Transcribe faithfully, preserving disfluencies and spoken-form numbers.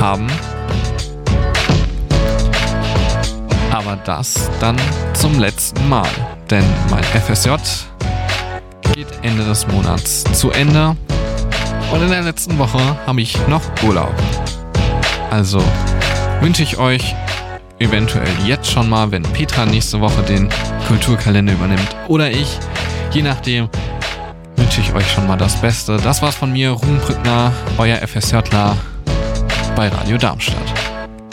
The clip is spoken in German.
haben. Aber das dann zum letzten Mal, denn mein F S J geht Ende des Monats zu Ende und in der letzten Woche habe ich noch Urlaub. Also wünsche ich euch eventuell jetzt schon mal, wenn Petra nächste Woche den Kulturkalender übernimmt oder ich, je nachdem, wünsche ich euch schon mal das Beste. Das war's von mir, Ruben Brückner, euer FSJler bei Radio Darmstadt.